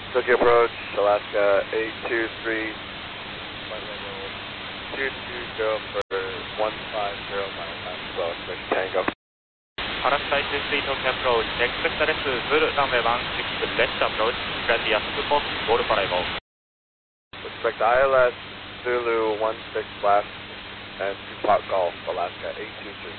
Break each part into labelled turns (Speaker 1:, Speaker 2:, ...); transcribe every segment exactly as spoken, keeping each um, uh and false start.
Speaker 1: Tokyo approach, Alaska eight two three, flight level two two zero for one five zero miles past well, expect Tango.
Speaker 2: Alaska eight two three, Tokyo approach, expect S Zulu, runway one six left approach, ready at two four, Golf arrival.
Speaker 1: Expect I L S Zulu one six left and two Pop Golf, Alaska eight two three.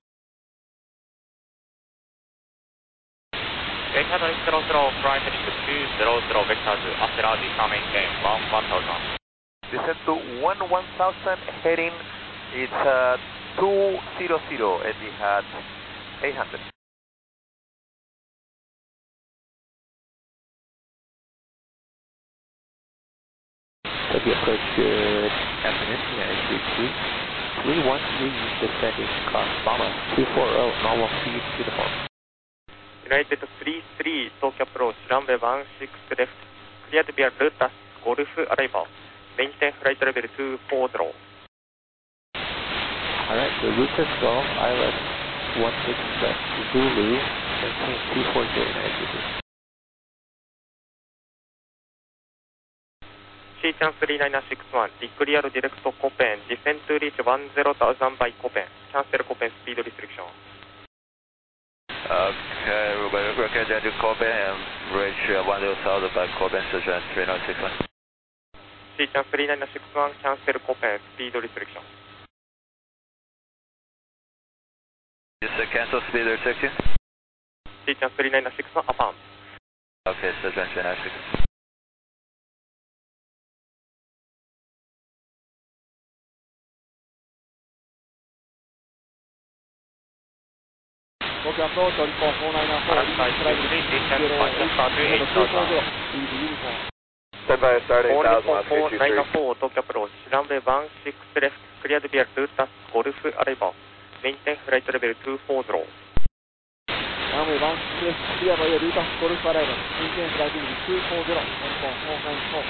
Speaker 2: Heading zero zero, fly heading to two zero zero vectors, after descent maintain one one thousand.
Speaker 3: Descent to one one thousand, heading, it's uh, two zero zero, Etihad eight hundred.
Speaker 4: Tokyo approach, good afternoon, United three two three one three, descending cross Mama two forty, normal speed to the form.
Speaker 2: United three three, Tokyo approach, runway one six left, cleared via Lotus, Golf arrival, maintain flight level two forty.
Speaker 4: Alright, so Lotus Golf, I L S one six left, Zulu, maintain two forty, United three two.
Speaker 2: C-Chance three nine six one, declare direct Copen, descent to reach one zero thousand by Copen, cancel Copen speed restriction.
Speaker 3: Okay, we're going to do Copen and reach uh, one zero thousand by Copen, Station three nine six one.
Speaker 2: C-Chance three nine six one, cancel Copen speed restriction.
Speaker 3: Just uh, cancel speed restriction?
Speaker 2: C-Chance three nine six one, affirm.
Speaker 3: Okay, Station three nine six one.
Speaker 5: Tokyo approach, Orico four nine four,
Speaker 2: Alaska eight two three, descent Manchester to eight thousand.
Speaker 1: Stand by, start eight thousand, Alaska
Speaker 2: four
Speaker 1: eight two
Speaker 2: nine
Speaker 1: three.
Speaker 2: four, Tokyo approach, runway one six left, cleared via Lotus, Golf arrival, maintain flight level two forty.
Speaker 5: Runway one six left, clear via Lotus, Golf arrival, maintain flight level two forty, Orico four nine four.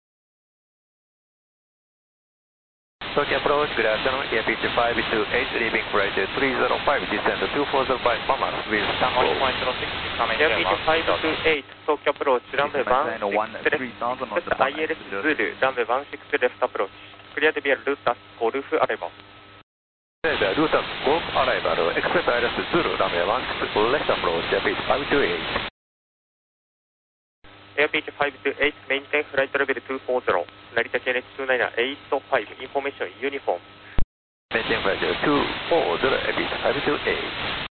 Speaker 3: Tokyo approach, good afternoon, Air P five two eight, leaving flight three zero five, descend to two forty by Mama with Tango.
Speaker 2: Air P five two eight, Tokyo approach, runway one six left, set I L S Zulu, runway one six left approach, cleared via Lotus, Golf arrival.
Speaker 3: The Lotus Golf arrival, expect I L S Zulu, runway one six left approach, Air P five two eight.
Speaker 2: Air P five two eight, maintain flight level two forty, Narita K N H two nine eight five, information uniform.
Speaker 3: Maintain flight level two forty, Air P five two eight.